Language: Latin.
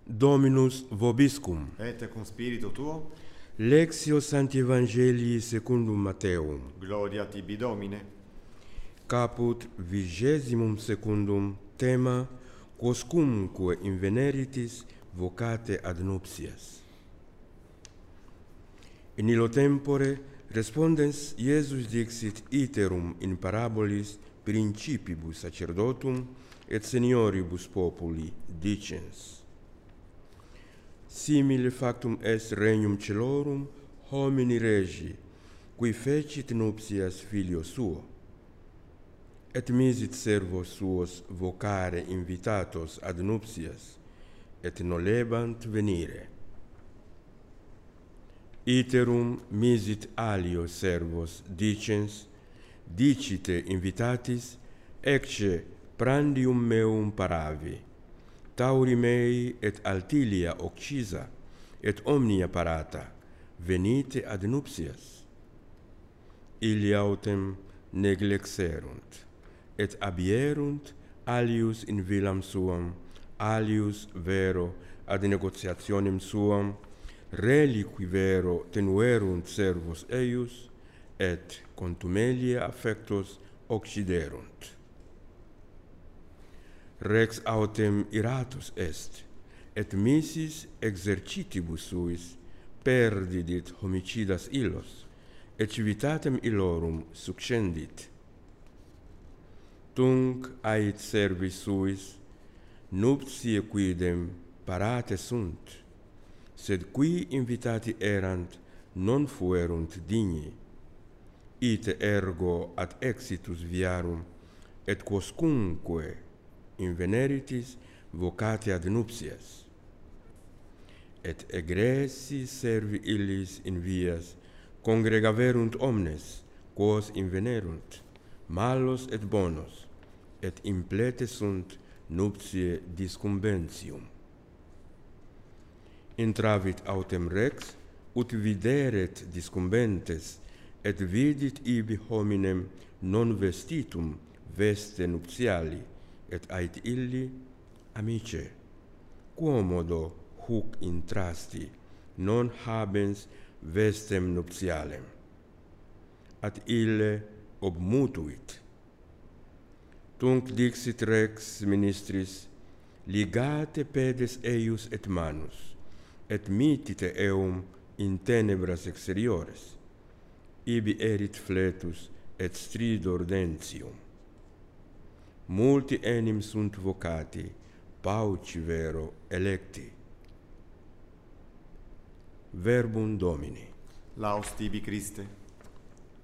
Dominus vobiscum. Et cum spiritu tuo, Lectio Sancti Evangelii secundum Matteum. gloria tibi Domine. Caput 22 tema quoscumque inveneritis vocate ad nuptias. In illo tempore respondens Iesus dixit iterum in parabolis principibus sacerdotum et senioribus populi dicens: simile factum est regnum celorum homini regi, qui fecit nuptias filio suo, et misit servos suos vocare invitatos ad nuptias, et nolebant venire. Iterum misit alio servos dicens: dicite invitatis, ecce prandium meum paravi, tauri mei et altilia occisa, et omnia parata, venite ad nuptias. Illi autem neglexerunt, et abierunt alius in villam suam, alius vero ad negotiationem suam, reliqui vero tenuerunt servos eius, et contumelia affectos occiderunt. Rex autem iratus est, et misis exercitibus suis perdidit homicidas illos, et civitatem illorum succendit. Tunc ait servis suis, nuptiae quidem parate sunt, sed qui invitati erant non fuerunt digni. Ite ergo ad exitus viarum, et quoscumque inveneritis vocate ad nuptias. Et egressi servi illis in vias congregaverunt omnes, quos invenerunt, malos et bonos, et implete sunt nuptiae discumbentium. Intravit autem rex, ut videret discumbentes, et vidit ibi hominem non vestitum veste nuptiali, et ait illi: amice, quomodo huc intrasti, non habens vestem nuptialem? Ad ille obmutuit. Tunc dixit rex ministris: ligate pedes eius et manus, et mittite eum in tenebras exteriores. Ibi erit fletus et stridor dentium. Multi enim sunt vocati, pauci vero electi. Verbum Domini. Laus tibi Christe.